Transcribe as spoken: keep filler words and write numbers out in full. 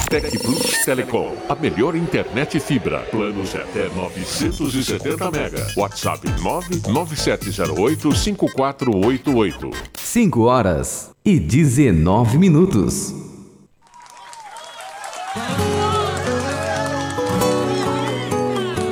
Tec Plus Telecom, a melhor internet fibra. Planos até novecentos e setenta mega. WhatsApp nove nove sete zero oito cinco quatro oito oito. cinco horas e dezenove minutos.